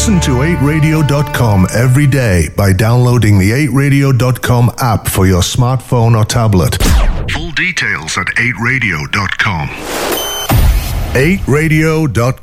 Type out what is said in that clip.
Listen to 8radio.com every day by downloading the 8radio.com app for your smartphone or tablet. Full details at 8radio.com. 8radio.com